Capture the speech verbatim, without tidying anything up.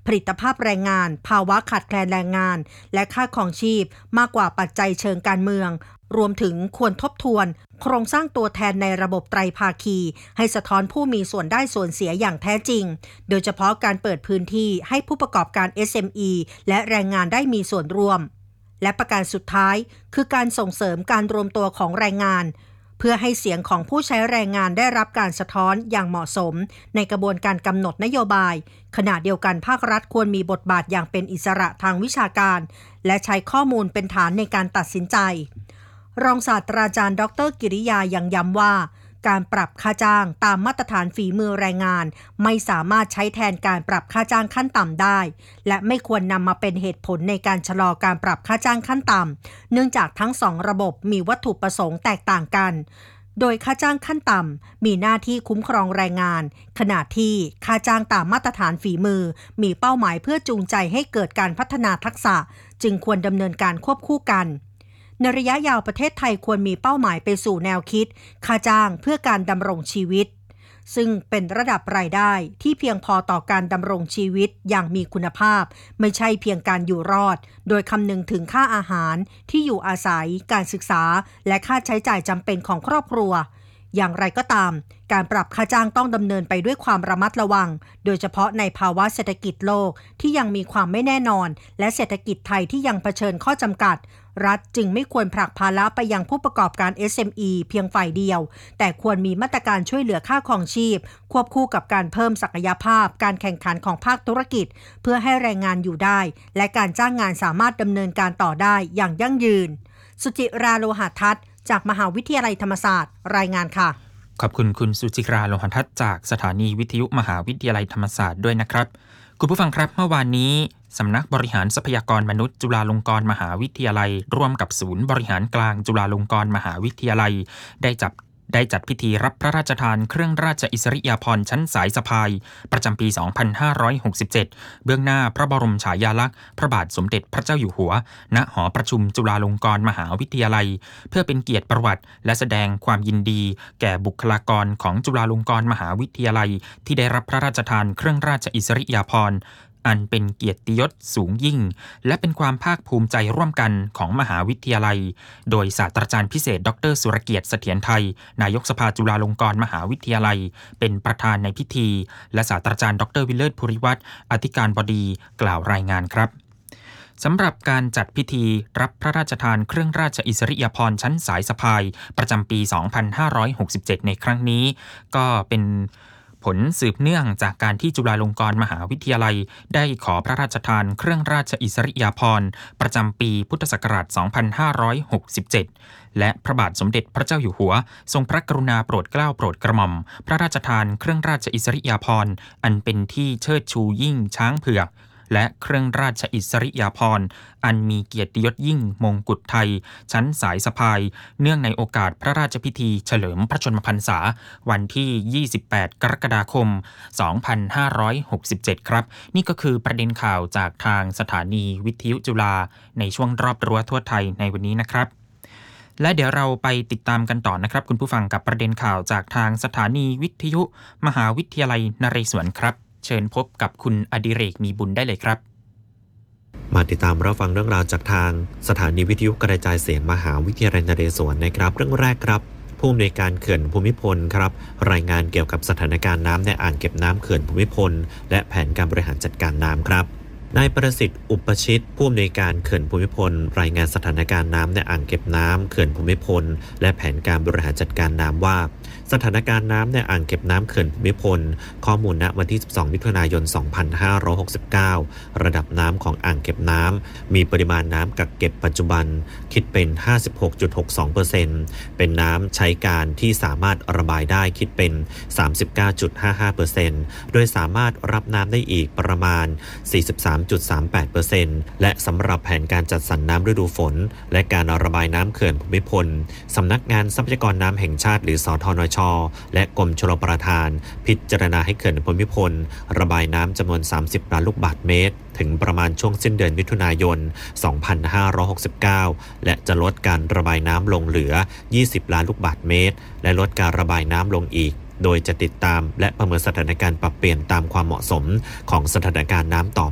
ผลิตภาพแรงงานภาวะขาดแคลนแรงงานและค่าครองชีพมากกว่าปัจจัยเชิงการเมืองรวมถึงควรทบทวนโครงสร้างตัวแทนในระบบไตรภาคีให้สะท้อนผู้มีส่วนได้ส่วนเสียอย่างแท้จริงโดยเฉพาะการเปิดพื้นที่ให้ผู้ประกอบการ เอส เอ็ม อี และแรงงานได้มีส่วนร่วมและประการสุดท้ายคือการส่งเสริมการรวมตัวของแรงงานเพื่อให้เสียงของผู้ใช้แรงงานได้รับการสะท้อนอย่างเหมาะสมในกระบวนการกำหนดนโยบายขณะเดียวกันภาครัฐควรมีบทบาทอย่างเป็นอิสระทางวิชาการและใช้ข้อมูลเป็นฐานในการตัดสินใจรองศาสตราจารย์ดร.กิริยายังย้ำว่าการปรับค่าจ้างตามมาตรฐานฝีมือแรงงานไม่สามารถใช้แทนการปรับค่าจ้างขั้นต่ำได้และไม่ควรนำมาเป็นเหตุผลในการชะลอการปรับค่าจ้างขั้นต่ำเนื่องจากทั้งสองระบบมีวัตถุประสงค์แตกต่างกันโดยค่าจ้างขั้นต่ำมีหน้าที่คุ้มครองแรงงานขณะที่ค่าจ้างตามมาตรฐานฝีมือมีเป้าหมายเพื่อจูงใจให้เกิดการพัฒนาทักษะจึงควรดำเนินการควบคู่กันในระยะยาวประเทศไทยควรมีเป้าหมายไปสู่แนวคิดค่าจ้างเพื่อการดำรงชีวิตซึ่งเป็นระดับรายได้ที่เพียงพอต่อการดำรงชีวิตอย่างมีคุณภาพไม่ใช่เพียงการอยู่รอดโดยคำนึงถึงค่าอาหารที่อยู่อาศัยการศึกษาและค่าใช้จ่ายจำเป็นของครอบครัวอย่างไรก็ตามการปรับค่าจ้างต้องดำเนินไปด้วยความระมัดระวังโดยเฉพาะในภาวะเศรษฐกิจโลกที่ยังมีความไม่แน่นอนและเศรษฐกิจไทยที่ยังเผชิญข้อจำกัดรัฐจึงไม่ควรผลักภาระไปยังผู้ประกอบการ เอส เอ็ม อี เพียงฝ่ายเดียวแต่ควรมีมาตรการช่วยเหลือค่าครองชีพควบคู่กับการเพิ่มศักยภาพการแข่งขันของภาคธุรกิจเพื่อให้แรงงานอยู่ได้และการจ้างงานสามารถดำเนินการต่อได้อย่างยั่งยืนสุจิราโลหะทัศน์จากมหาวิทยาลัยธรรมศาสตร์รายงานค่ะขอบคุณคุณสุจิราโลหะทัศน์จากสถานีวิทยุมหาวิทยาลัยธรรมศาสตร์ด้วยนะครับคุณผู้ฟังครับเมื่อวานนี้สำนักบริหารทรัพยากรมนุษย์จุฬาลงกรณ์มหาวิทยาลัยร่วมกับศูนย์บริหารกลางจุฬาลงกรณ์มหาวิทยาลัยได้จับได้จัดพิธีรับพระราชทานเครื่องราชอิสริยาภรณ์ชั้นสายสะพายประจำปี สองพันห้าร้อยหกสิบเจ็ด เบื้องหน้าพระบรมฉายาลักษณ์พระบาทสมเด็จพระเจ้าอยู่หัวณหอประชุมจุฬาลงกรณ์มหาวิทยาลัยเพื่อเป็นเกียรติประวัติและแสดงความยินดีแก่บุคลากรของจุฬาลงกรณ์มหาวิทยาลัยที่ได้รับพระราชทานเครื่องราชอิสริยาภรณ์อันเป็นเกียรติยศสูงยิ่งและเป็นความภาคภูมิใจร่วมกันของมหาวิทยาลัยโดยศาสตราจารย์พิเศษดรสุรเกียรติเสถียรไทยนายกสภาจุฬาลงกรณ์มหาวิทยาลัยเป็นประธานในพิธีและศาสตราจารย์ดรวิเลิศภูริวัฒน์อธิการบดีกล่าวรายงานครับสำหรับการจัดพิธีรับพระราชทานเครื่องราชอิสริยาภรณ์ชั้นสายสะพายประจำปี สองพันห้าร้อยหกสิบเจ็ด ในครั้งนี้ก็เป็นผลสืบเนื่องจากการที่จุฬาลงกรณ์มหาวิทยาลัยได้ขอพระราชทานเครื่องราชอิสริยาภรณ์ประจำปีพุทธศักราช สองพันห้าร้อยหกสิบเจ็ด และพระบาทสมเด็จพระเจ้าอยู่หัวทรงพระกรุณาโปรดเกล้าโปรดกระหม่อมพระราชทานเครื่องราชอิสริยาภรณ์อันเป็นที่เชิดชูยิ่งช้างเผือกและเครื่องราชอิสริยาภรณ์อันมีเกียรติยศยิ่งมงกุฎไทยชั้นสายสะพายเนื่องในโอกาสพระราชพิธีเฉลิมพระชนมพรรษาวันที่ยี่สิบแปดกรกฎาคมสองพันห้าร้อยหกสิบเจ็ดครับนี่ก็คือประเด็นข่าวจากทางสถานีวิทยุจุฬาในช่วงรอบรั้วทั่วไทยในวันนี้นะครับและเดี๋ยวเราไปติดตามกันต่อนะครับคุณผู้ฟังกับประเด็นข่าวจากทางสถานีวิทยุมหาวิทยาลัยนเรศวรครับเชิญพบกับคุณอดิเรกมีบุญได้เลยครับมาติดตามรับฟังเรื่องราวจากทางสถานีวิทยุกระจายเสียงมหาวิทยาลัยนเรศวรนะครับเรื่องแรกครับผู้อำนวยการเขื่อนภูมิพลครับรายงานเกี่ยวกับสถานการณ์น้ำในอ่างเก็บน้ำเขื่อนภูมิพลและแผนการบริหารจัดการน้ำครับนายประสิทธิ์อุปชิตผู้อำนวยการเขื่อนภูมิพลรายงานสถานการณ์น้ำในอ่างเก็บน้ำเขื่อนภูมิพลและแผนการบริหารจัดการน้ำว่าสถานการณ์น้ำในอ่างเก็บน้ำเขื่อนภูมิพลข้อมูลณวันที่สิบสองมิถุนายนสองพันห้าร้อยหกสิบเก้าระดับน้ำของอ่างเก็บน้ำมีปริมาณน้ำกักเก็บปัจจุบันคิดเป็น ห้าสิบหกจุดหกสองเปอร์เซ็นต์ เป็นน้ำใช้การที่สามารถระบายได้คิดเป็น สามสิบเก้าจุดห้าห้าเปอร์เซ็นต์ โดยสามารถรับน้ำได้อีกประมาณ สี่สิบสามจุดสามแปดเปอร์เซ็นต์ และสำหรับแผนการจัดสรรน้ำฤดูฝนและการระบายน้ำเขื่อนภูมิพลสำนักงานทรัพยากรน้ำแห่งชาติหรือสทนช.และกรมชลประทานพิจารณาให้เขื่อนภูมิพลระบายน้ำจำนวนสามสิบล้านลูกบาศก์เมตรถึงประมาณช่วงสิ้นเดือนมิถุนายนสองพันห้าร้อยหกสิบเก้าและจะลดการระบายน้ำลงเหลือยี่สิบล้านลูกบาศก์เมตรและลดการระบายน้ำลงอีกโดยจะติดตามและประเมินสถานการณ์ปรับเปลี่ยนตามความเหมาะสมของสถานการณ์น้ำต่อ